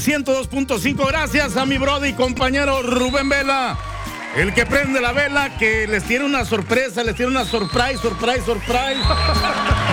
102.5. Gracias a mi brother y compañero Rubén Vela, el que prende la vela, que les tiene una sorpresa, les tiene una surprise.